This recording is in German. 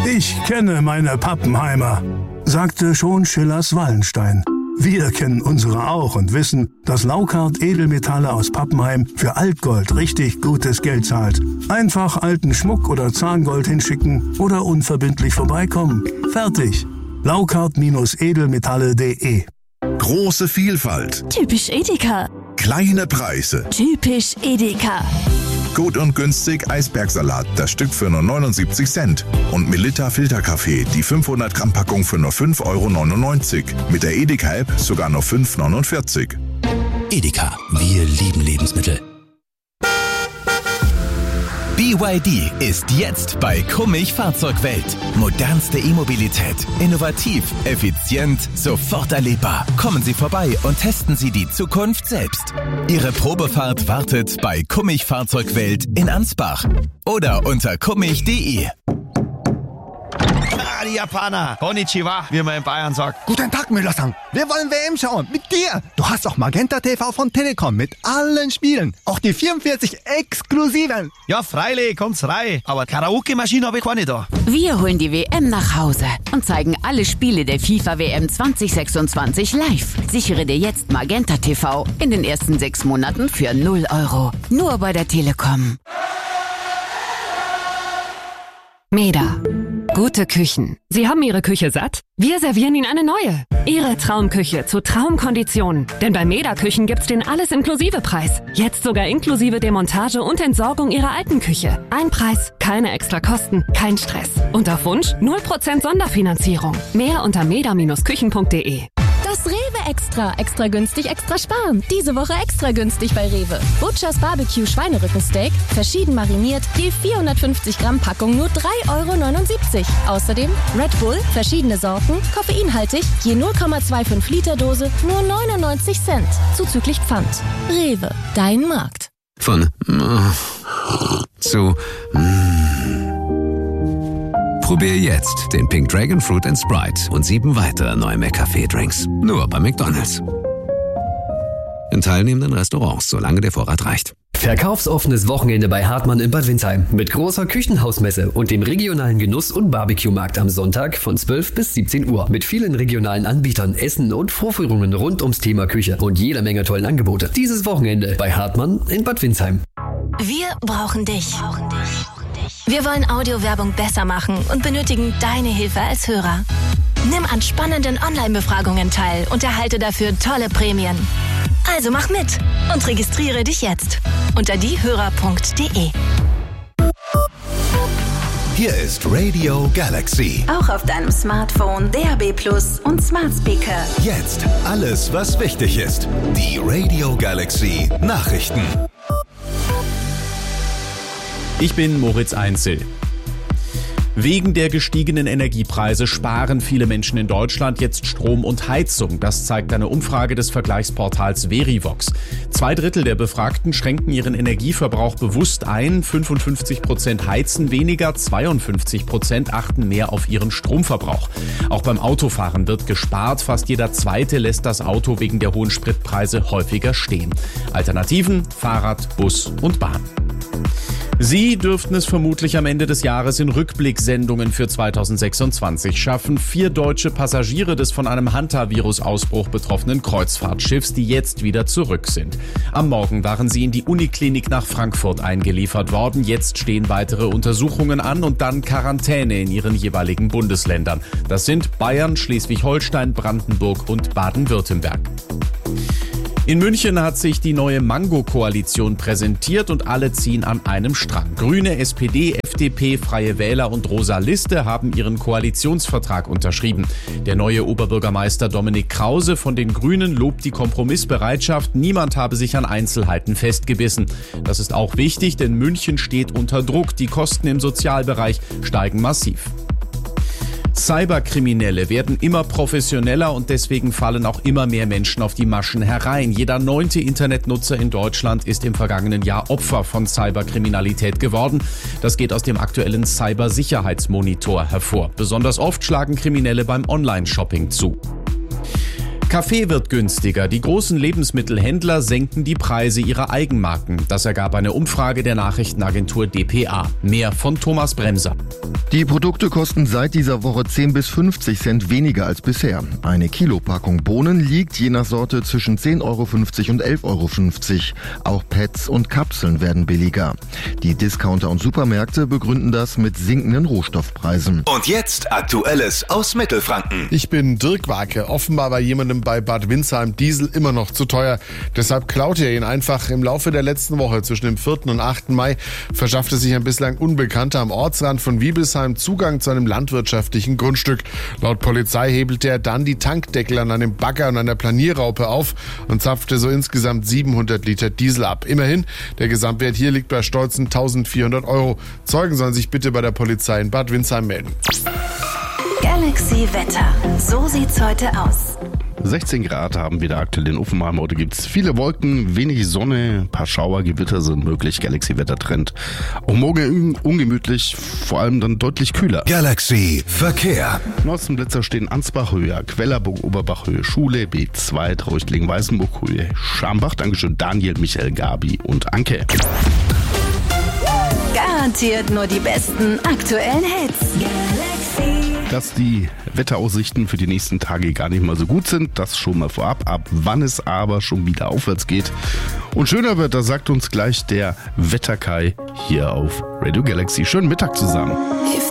Ich kenne meine Pappenheimer, sagte schon Schillers Wallenstein. Wir kennen unsere auch und wissen, dass Laukart Edelmetalle aus Pappenheim für Altgold richtig gutes Geld zahlt. Einfach alten Schmuck oder Zahngold hinschicken oder unverbindlich vorbeikommen. Fertig. Laukart-edelmetalle.de. Große Vielfalt. Typisch Edeka. Kleine Preise. Typisch Edeka. Gut und günstig Eisbergsalat, das Stück für nur 79 Cent. Und Melitta Filterkaffee, die 500 Gramm Packung für nur 5,99 €. Mit der Edeka-App sogar nur 5,49 €. Edeka, wir lieben Lebensmittel. BYD ist jetzt bei Kummich Fahrzeugwelt. Modernste E-Mobilität. Innovativ, effizient, sofort erlebbar. Kommen Sie vorbei und testen Sie die Zukunft selbst. Ihre Probefahrt wartet bei Kummich Fahrzeugwelt in Ansbach oder unter kummich.de. Die Japaner. Konnichiwa, wie man in Bayern sagt. Guten Tag, Müller-san. Wir wollen WM schauen. Mit dir. Du hast auch Magenta TV von Telekom mit allen Spielen. Auch die 44 exklusiven. Ja, freilich, kommt's rein. Aber Karaoke-Maschine habe ich keine da. Wir holen die WM nach Hause und zeigen alle Spiele der FIFA-WM 2026 live. Sichere dir jetzt Magenta TV in den ersten 6 Monaten für 0 €. Nur bei der Telekom. Meda. Gute Küchen. Sie haben Ihre Küche satt? Wir servieren Ihnen eine neue. Ihre Traumküche zu Traumkonditionen. Denn bei Meda Küchen gibt's den Alles-Inklusive-Preis. Jetzt sogar inklusive Demontage und Entsorgung Ihrer alten Küche. Ein Preis, keine extra Kosten, kein Stress. Und auf Wunsch 0% Sonderfinanzierung. Mehr unter meda-küchen.de. Das Rewe Extra. Extra günstig, extra sparen. Diese Woche extra günstig bei Rewe. Butchers Barbecue Schweinerückensteak, verschieden mariniert, je 450 Gramm Packung nur 3,79 €. Außerdem Red Bull, verschiedene Sorten, koffeinhaltig, je 0,25 Liter Dose, nur 99 Cent. Zuzüglich Pfand. Rewe, dein Markt. Von zu Probier jetzt den Pink Dragon Fruit & Sprite und 7 weitere neue McCafé-Drinks. Nur bei McDonald's. In teilnehmenden Restaurants, solange der Vorrat reicht. Verkaufsoffenes Wochenende bei Hartmann in Bad Windsheim mit großer Küchenhausmesse und dem regionalen Genuss- und Barbecue-Markt am Sonntag von 12 bis 17 Uhr mit vielen regionalen Anbietern, Essen und Vorführungen rund ums Thema Küche und jeder Menge tollen Angebote. Dieses Wochenende bei Hartmann in Bad Windsheim. Wir brauchen dich. Wir wollen Audiowerbung besser machen und benötigen deine Hilfe als Hörer. Nimm an spannenden Online-Befragungen teil und erhalte dafür tolle Prämien. Also mach mit und registriere dich jetzt unter diehörer.de. Hier ist Radio Galaxy. Auch auf deinem Smartphone, DAB+ und Smart Speaker. Jetzt alles, was wichtig ist. Die Radio Galaxy Nachrichten. Ich bin Moritz Einzel. Wegen der gestiegenen Energiepreise sparen viele Menschen in Deutschland jetzt Strom und Heizung. Das zeigt eine Umfrage des Vergleichsportals Verivox. 2/3 der Befragten schränken ihren Energieverbrauch bewusst ein. 55% heizen weniger, 52% achten mehr auf ihren Stromverbrauch. Auch beim Autofahren wird gespart. Fast jeder Zweite lässt das Auto wegen der hohen Spritpreise häufiger stehen. Alternativen: Fahrrad, Bus und Bahn. Sie dürften es vermutlich am Ende des Jahres in Rückblicksendungen für 2026 schaffen. 4 deutsche Passagiere des von einem Hantavirus-Ausbruch betroffenen Kreuzfahrtschiffs, die jetzt wieder zurück sind. Am Morgen waren sie in die Uniklinik nach Frankfurt eingeliefert worden. Jetzt stehen weitere Untersuchungen an und dann Quarantäne in ihren jeweiligen Bundesländern. Das sind Bayern, Schleswig-Holstein, Brandenburg und Baden-Württemberg. In München hat sich die neue Mango-Koalition präsentiert und alle ziehen an einem Strang. Grüne, SPD, FDP, Freie Wähler und Rosa Liste haben ihren Koalitionsvertrag unterschrieben. Der neue Oberbürgermeister Dominik Krause von den Grünen lobt die Kompromissbereitschaft. Niemand habe sich an Einzelheiten festgebissen. Das ist auch wichtig, denn München steht unter Druck. Die Kosten im Sozialbereich steigen massiv. Cyberkriminelle werden immer professioneller und deswegen fallen auch immer mehr Menschen auf die Maschen herein. Jeder 9. Internetnutzer in Deutschland ist im vergangenen Jahr Opfer von Cyberkriminalität geworden. Das geht aus dem aktuellen Cybersicherheitsmonitor hervor. Besonders oft schlagen Kriminelle beim Online-Shopping zu. Kaffee wird günstiger. Die großen Lebensmittelhändler senken die Preise ihrer Eigenmarken. Das ergab eine Umfrage der Nachrichtenagentur dpa. Mehr von Thomas Bremser. Die Produkte kosten seit dieser Woche 10 bis 50 Cent weniger als bisher. Eine Kilopackung Bohnen liegt je nach Sorte zwischen 10,50 Euro und 11,50 Euro. Auch Pads und Kapseln werden billiger. Die Discounter und Supermärkte begründen das mit sinkenden Rohstoffpreisen. Und jetzt Aktuelles aus Mittelfranken. Ich bin Dirk Wake. Offenbar war jemandem bei Bad Windsheim Diesel immer noch zu teuer. Deshalb klaute er ihn einfach. Im Laufe der letzten Woche zwischen dem 4. und 8. Mai verschaffte sich ein bislang Unbekannter am Ortsrand von Wiebelsheim Zugang zu einem landwirtschaftlichen Grundstück. Laut Polizei hebelte er dann die Tankdeckel an einem Bagger und einer Planierraupe auf und zapfte so insgesamt 700 Liter Diesel ab. Immerhin, der Gesamtwert hier liegt bei stolzen 1.400 Euro. Zeugen sollen sich bitte bei der Polizei in Bad Windsheim melden. Galaxy Wetter. So sieht's heute aus. 16 Grad haben wir da aktuell in Uffenheim. Heute gibt es viele Wolken, wenig Sonne, ein paar Schauer, Gewitter sind möglich. Galaxy-Wetter-Trend. Auch morgen ungemütlich, vor allem dann deutlich kühler. Galaxy Verkehr. Nordstenblitzer stehen Ansbach Höhe, Quellerburg Oberbach Höhe, Schule, B2, Trauchtlingen Weißenburg Höhe, Schambach. Dankeschön Daniel, Michael, Gabi und Anke. Garantiert nur die besten aktuellen Hits. Galaxy. Dass die Wetteraussichten für die nächsten Tage gar nicht mal so gut sind, das schon mal vorab. Ab wann es aber schon wieder aufwärts geht und schöner wird, da sagt uns gleich der Wetterkai hier auf Radio Galaxy. Schönen Mittag zusammen.